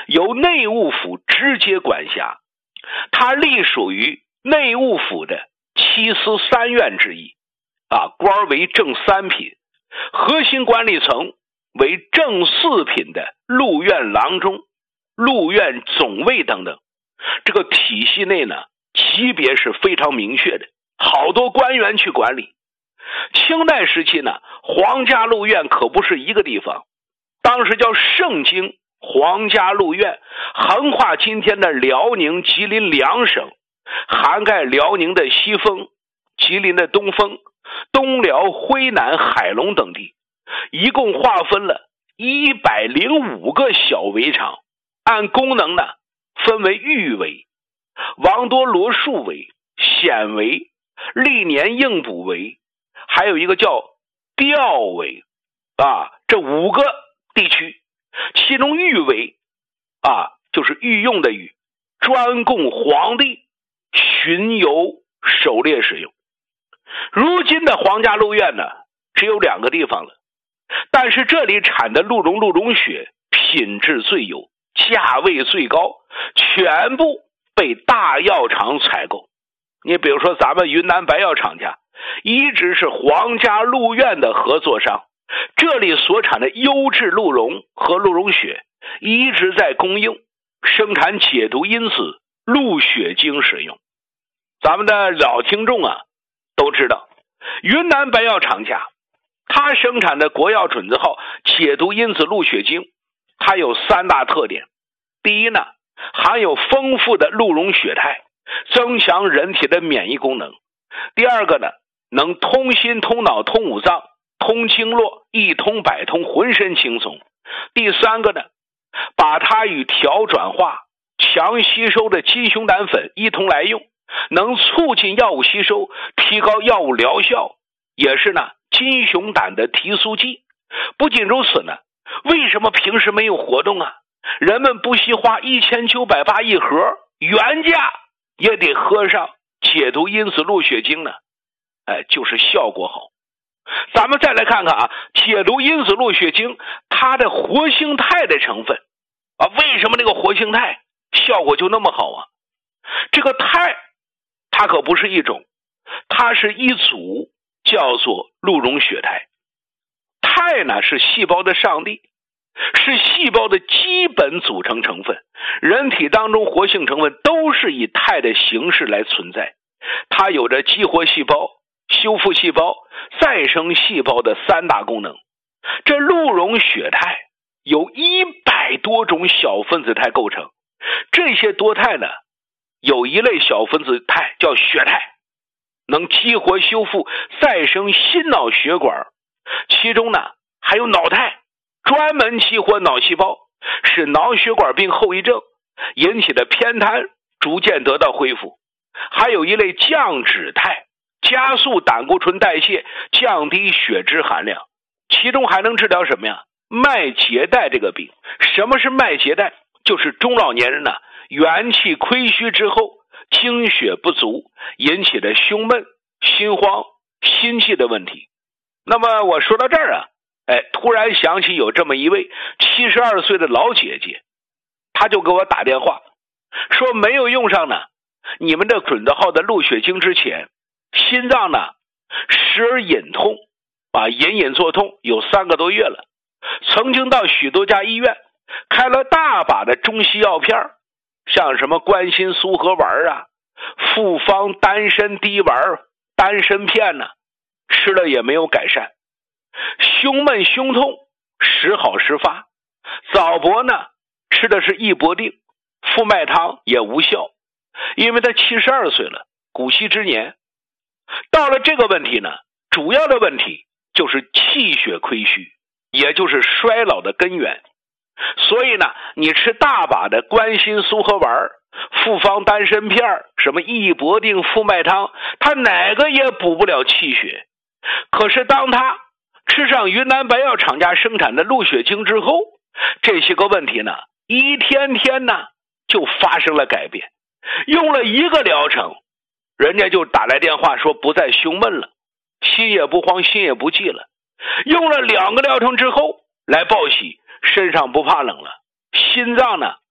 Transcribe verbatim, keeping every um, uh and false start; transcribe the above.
由内务府直接管辖，它隶属于内务府的七司三院之一，啊，官为正三品，核心管理层为正四品的录院郎中、录院总尉等等。这个体系内呢，级别是非常明确的，好多官员去管理。清代时期呢，皇家录院可不是一个地方，当时叫盛京皇家录院，横跨今天的辽宁、吉林两省，涵盖辽宁的西丰、吉林的东丰、东辽、徽南、海龙等地，一共划分了一百零五个小围场，按功能呢分为御围、王多罗树围、显围、历年应补围，还有一个叫调围啊，这五个地区，其中御围啊就是御用的御，专供皇帝巡游狩猎使用。如今的皇家鹿苑呢，只有两个地方了，但是这里产的鹿茸、鹿茸血品质最优，价位最高，全部被大药厂采购。你比如说咱们云南白药厂家一直是皇家鹿苑的合作商，这里所产的优质鹿茸和鹿茸血一直在供应生产解毒因子鹿血精使用。咱们的老听众啊都知道，云南白药厂家它生产的国药准字号解毒因子鹿血精，它有三大特点。第一呢，含有丰富的鹿茸血肽，增强人体的免疫功能。第二个呢，能通心、通脑、通五脏、通经络，一通百通，浑身轻松。第三个呢，把它与调转化、强吸收的金熊胆粉一同来用，能促进药物吸收，提高药物疗效，也是呢金熊胆的提速剂。不仅如此呢，为什么平时没有活动啊？人们不惜花一千九百八一盒，原价也得喝上解毒因子鹿血精呢？哎，就是效果好。咱们再来看看啊，解毒因子鹿血精它的活性肽的成分啊，为什么这个活性肽效果就那么好啊？这个肽它可不是一种，它是一组，叫做鹿茸血肽。肽呢是细胞的上帝，是细胞的基本组成成分，人体当中活性成分都是以肽的形式来存在。它有着激活细胞、修复细胞、再生细胞的三大功能。这鹿茸血肽由一百多种小分子肽构成，这些多肽呢，有一类小分子肽叫血肽，能激活修复再生心脑血管，其中呢还有脑肽，专门激活脑细胞，使脑血管病后遗症引起的偏瘫逐渐得到恢复。还有一类降脂肽，加速胆固醇代谢，降低血脂含量，其中还能治疗什么呀？脉结带这个病。什么是脉结带？就是中老年人呢、啊、元气亏虚之后，精血不足引起的胸闷、心慌、心悸的问题。那么我说到这儿啊，哎，突然想起有这么一位七十二岁的老姐姐，她就给我打电话说，没有用上呢你们这准字号的鹿血精之前，心脏呢时而隐痛啊，隐隐作痛有三个多月了，曾经到许多家医院开了大把的中西药片，像什么关心苏合丸啊、复方丹参滴丸、丹参片呢、啊，吃了也没有改善，胸闷胸痛时好时发。早搏呢吃的是益博定、复脉汤也无效，因为他七十二岁了，古稀之年。到了这个问题呢，主要的问题就是气血亏虚，也就是衰老的根源。所以呢，你吃大把的关心苏合丸、复方丹参片、什么益博定、复脉汤，它哪个也补不了气血。可是当他吃上云南白药厂家生产的鹿血精之后，这些个问题呢，一天天呢就发生了改变。用了一个疗程，人家就打来电话说不再胸闷了，心也不慌，心也不悸了。用了两个疗程之后来报喜，身上不怕冷了，心脏呢